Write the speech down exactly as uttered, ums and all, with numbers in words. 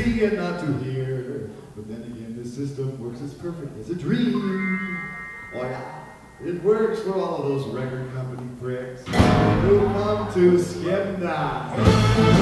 see and not to hear. But then again, this system works as perfect as a dream. Oh yeah, it works for all of those record company pricks who come to skim that.